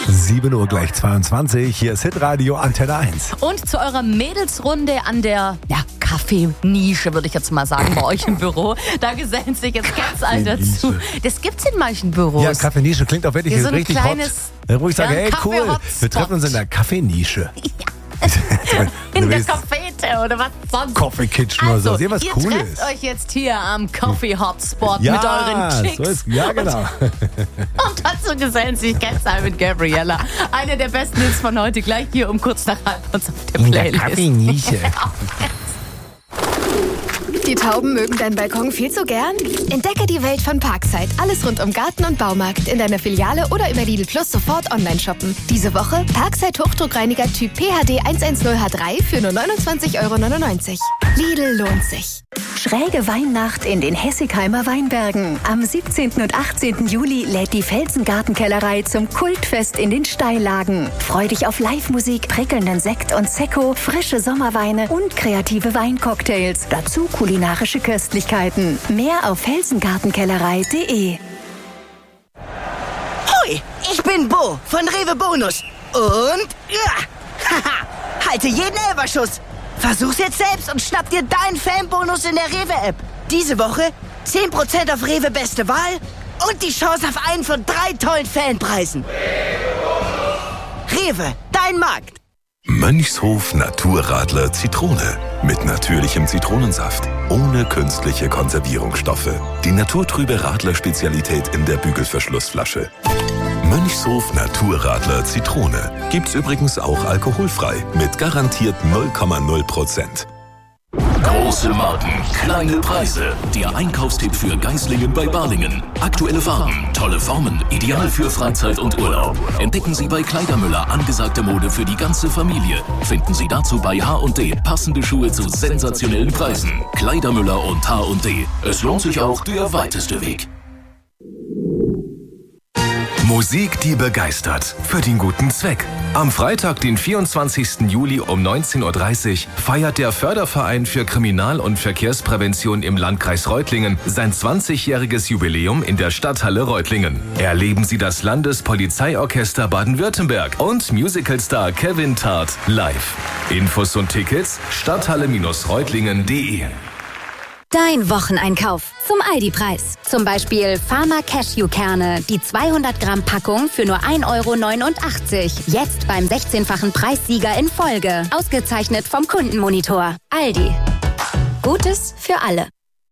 7 Uhr gleich 22. Hier ist Hitradio Antenne 1. Und zu eurer Mädelsrunde an der Kaffeenische, würde ich jetzt mal sagen, bei euch im Büro. Da gesellen sich jetzt ganz all dazu. Das gibt's in manchen Büros. Ja, Kaffeenische klingt auch wirklich so richtig kleines, hot. Wo ich sage, hey cool, wir treffen uns in der Kaffeenische. In der Cafete oder was sonst. Coffee Kitchen oder so. Was ihr Cooles. trefft euch jetzt hier am Coffee Hotspot mit euren Chicks. So ist, ja, genau. Und dazu gesellen sich Kensal mit Gabriella. Eine der besten Hits von heute, gleich hier um kurz nach halb uns auf der Playlist. In der Kaffeenische. Die Tauben mögen deinen Balkon viel zu gern? Entdecke die Welt von Parkside. Alles rund um Garten und Baumarkt. In deiner Filiale oder über Lidl Plus sofort online shoppen. Diese Woche Parkside Hochdruckreiniger Typ PHD 110H3 für nur 29,99 €. Lidl lohnt sich. Schräge Weihnacht in den Hessigheimer Weinbergen. Am 17. und 18. Juli lädt die Felsengartenkellerei zum Kultfest in den Steillagen. Freu dich auf Live-Musik, prickelnden Sekt und Sekko, frische Sommerweine und kreative Weincocktails. Dazu kulinarische Köstlichkeiten. Mehr auf felsengartenkellerei.de. Hoi, ich bin Bo von Rewe Bonus. Und halte jeden Elferschuss. Versuch's jetzt selbst und schnapp dir deinen Fanbonus in der Rewe-App. Diese Woche 10% auf Rewe Beste Wahl und die Chance auf einen von 3 tollen Fanpreisen. Rewe, dein Markt. Mönchshof Naturradler Zitrone. Mit natürlichem Zitronensaft. Ohne künstliche Konservierungsstoffe. Die naturtrübe Radler-Spezialität in der Bügelverschlussflasche. Mönchshof Naturradler Zitrone. Gibt's übrigens auch alkoholfrei. Mit garantiert 0,0%. Große Marken, kleine Preise. Der Einkaufstipp für Geislingen bei Balingen. Aktuelle Farben, tolle Formen, ideal für Freizeit und Urlaub. Entdecken Sie bei Kleidermüller angesagte Mode für die ganze Familie. Finden Sie dazu bei H&D passende Schuhe zu sensationellen Preisen. Kleidermüller und H&D. Es lohnt sich auch der weiteste Weg. Musik, die begeistert. Für den guten Zweck. Am Freitag, den 24. Juli um 19:30 Uhr feiert der Förderverein für Kriminal- und Verkehrsprävention im Landkreis Reutlingen sein 20-jähriges Jubiläum in der Stadthalle Reutlingen. Erleben Sie das Landespolizeiorchester Baden-Württemberg und Musicalstar Kevin Tart live. Infos und Tickets stadthalle-reutlingen.de. Dein Wocheneinkauf zum Aldi-Preis. Zum Beispiel Pharma Cashewkerne, die 200 Gramm Packung für nur 1,89 €. Jetzt beim 16-fachen Preissieger in Folge. Ausgezeichnet vom Kundenmonitor. Aldi. Gutes für alle.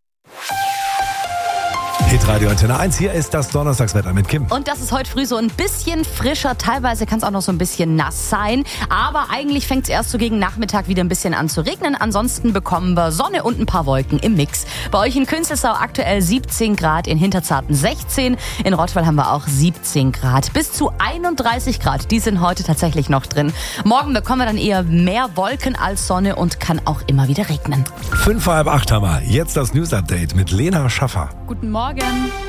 Hitradio Antenne 1, hier ist das Donnerstagswetter mit Kim. Und das ist heute früh so ein bisschen frischer, teilweise kann es auch noch so ein bisschen nass sein, aber eigentlich fängt es erst so gegen Nachmittag wieder ein bisschen an zu regnen. Ansonsten bekommen wir Sonne und ein paar Wolken im Mix. Bei euch in Künzelsau aktuell 17 Grad, in Hinterzarten 16, in Rottweil haben wir auch 17 Grad. Bis zu 31 Grad, die sind heute tatsächlich noch drin. Morgen bekommen wir dann eher mehr Wolken als Sonne und kann auch immer wieder regnen. 5 vor halb 8 haben wir. Jetzt das News-Update mit Lena Schaffer. Guten Morgen.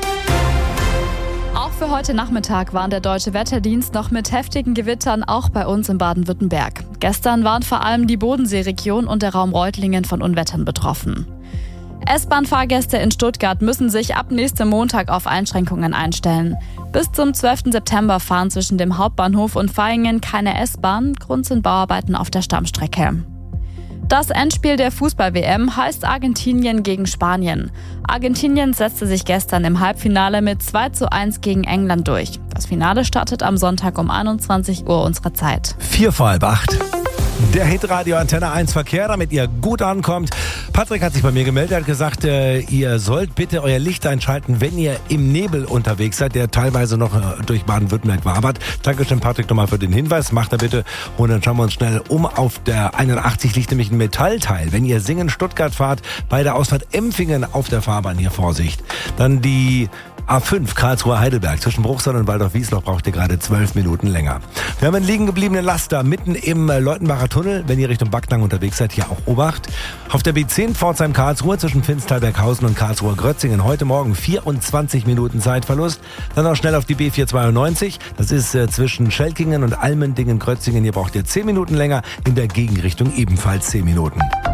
Auch für heute Nachmittag warnt der Deutsche Wetterdienst noch mit heftigen Gewittern auch bei uns in Baden-Württemberg. Gestern waren vor allem die Bodenseeregion und der Raum Reutlingen von Unwettern betroffen. S-Bahn-Fahrgäste in Stuttgart müssen sich ab nächstem Montag auf Einschränkungen einstellen. Bis zum 12. September fahren zwischen dem Hauptbahnhof und Vaihingen keine S-Bahn. Grund sind Bauarbeiten auf der Stammstrecke. Das Endspiel der Fußball-WM heißt Argentinien gegen Spanien. Argentinien setzte sich gestern im Halbfinale mit 2:1 gegen England durch. Das Finale startet am Sonntag um 21 Uhr unserer Zeit. 4 vor halb 8. Der Hitradio Antenne 1 Verkehr, damit ihr gut ankommt. Patrick hat sich bei mir gemeldet, er hat gesagt, ihr sollt bitte euer Licht einschalten, wenn ihr im Nebel unterwegs seid, der teilweise noch durch Baden-Württemberg wabert. Dankeschön, Patrick, nochmal für den Hinweis. Macht er bitte. Und dann schauen wir uns schnell um. Auf der 81 liegt nämlich ein Metallteil. Wenn ihr Singen-Stuttgart fahrt, bei der Ausfahrt Empfingen auf der Fahrbahn hier Vorsicht. Dann die A5 Karlsruhe-Heidelberg zwischen Bruchsal und Waldorf-Wiesloch braucht ihr gerade 12 Minuten länger. Wir haben einen liegen gebliebenen Laster mitten im Leutenbacher Tunnel. Wenn ihr Richtung Backnang unterwegs seid, hier auch Obacht. Auf der B10 Pforzheim-Karlsruhe zwischen Finstal-Berghausen und Karlsruhe-Grötzingen heute Morgen 24 Minuten Zeitverlust. Dann auch schnell auf die B492. Das ist zwischen Schelkingen und Almendingen-Grötzingen. Hier braucht ihr 10 Minuten länger. In der Gegenrichtung ebenfalls 10 Minuten.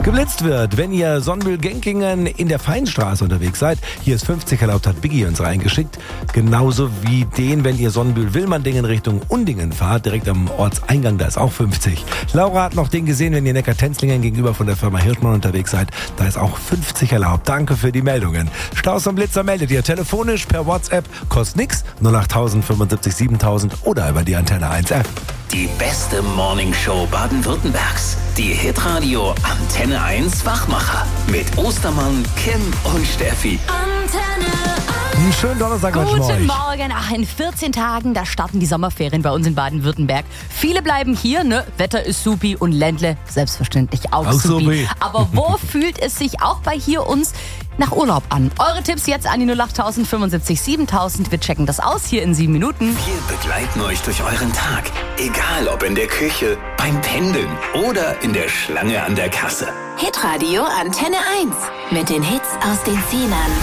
geblitzt wird, wenn ihr Sonnenmühl-Genkingen in der Feinstraße unterwegs seid. Hier ist 50 erlaubt, hat Biggie uns reingeschickt. Genauso wie den, wenn ihr Sonnenmühl-Willmanndingen Richtung Undingen fahrt, direkt am Ortseingang, da ist auch 50. Laura hat noch den gesehen, wenn ihr Neckar-Tenzlingen gegenüber von der Firma Hirschmann unterwegs seid, da ist auch 50 erlaubt. Danke für die Meldungen. Staus und Blitzer meldet ihr telefonisch per WhatsApp, kostet nix, 08000 75 7000 oder über die Antenne 1 App. Die beste Morningshow Baden-Württembergs. Die Hitradio Antenne 1 Wachmacher. Mit Ostermann, Kim und Steffi. Antenne 1. Einen schönen Donnerstag wünschen wir euch. Guten Morgen. Ach, in 14 Tagen, da starten die Sommerferien bei uns in Baden-Württemberg. Viele bleiben hier, ne? Wetter ist supi und Ländle selbstverständlich auch supi. Aber wo fühlt es sich auch bei hier uns nach Urlaub an? Eure Tipps jetzt an die 08000 75 7000. Wir checken das aus hier in 7 Minuten. Wir begleiten euch durch euren Tag. Egal ob in der Küche, beim Pendeln oder in der Schlange an der Kasse. Hitradio Antenne 1 mit den Hits aus den 10ern.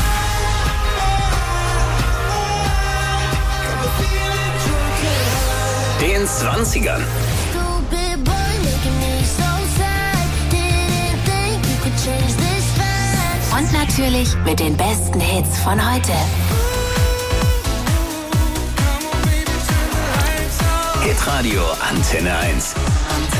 Den 20ern. Und natürlich mit den besten Hits von heute. Hitradio Antenne 1.